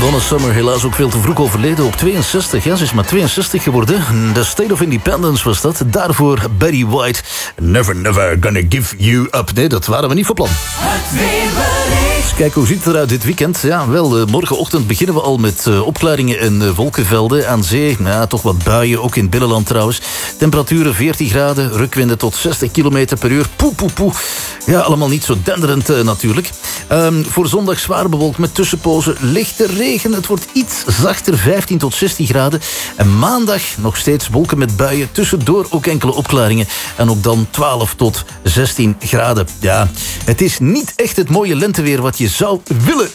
Donna Summer, helaas ook veel te vroeg overleden op 62. Ja, ze is maar 62 geworden. The State of Independence was dat. Daarvoor Betty White. Never, never gonna give you up. Nee, dat waren we niet van plan. Het weerbericht. Dus kijk, hoe ziet het eruit dit weekend? Ja, wel, morgenochtend beginnen we al met opklaringen en wolkenvelden. Aan zee, ja, toch wat buien, ook in het binnenland trouwens. Temperaturen 14 graden, rukwinden tot 60 km per uur. Poe, poe, poe. Ja, allemaal niet zo denderend natuurlijk. Voor zondag zwaar bewolkt met tussenpozen. Lichte regen, het wordt iets zachter, 15 tot 16 graden. En maandag nog steeds wolken met buien. Tussendoor ook enkele opklaringen. En ook dan 12 tot 16 graden. Ja, het is niet echt het mooie lenteweer wat je zou willen